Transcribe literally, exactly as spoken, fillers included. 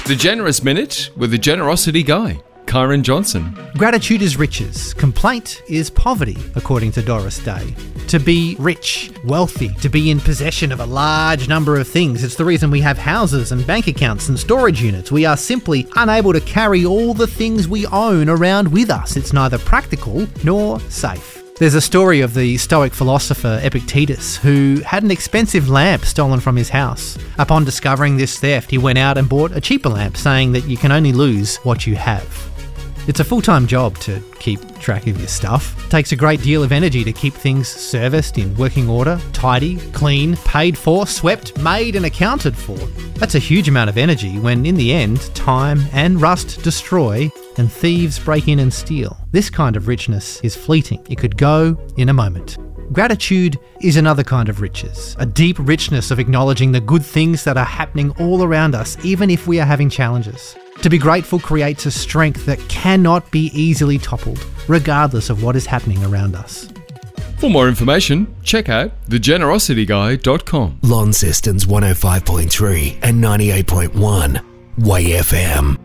The Generous Minute with the Generosity Guy, Kyron Johnson. Gratitude is riches. Complaint is poverty, according to Doris Day. To be rich, wealthy, to be in possession of a large number of things. It's the reason we have houses and bank accounts and storage units. We are simply unable to carry all the things we own around with us. It's neither practical nor safe. There's a story of the Stoic philosopher Epictetus, who had an expensive lamp stolen from his house. Upon discovering this theft, he went out and bought a cheaper lamp, saying that you can only lose what you have. It's a full-time job to keep track of your stuff. It takes a great deal of energy to keep things serviced, in working order, tidy, clean, paid for, swept, made and accounted for. That's a huge amount of energy when, in the end, time and rust destroy and thieves break in and steal. This kind of richness is fleeting. It could go in a moment. Gratitude is another kind of riches, a deep richness of acknowledging the good things that are happening all around us, even if we are having challenges. To be grateful creates a strength that cannot be easily toppled, regardless of what is happening around us. For more information, check out the generosity guy dot com. Launceston's one oh five point three and ninety-eight point one, Way F M.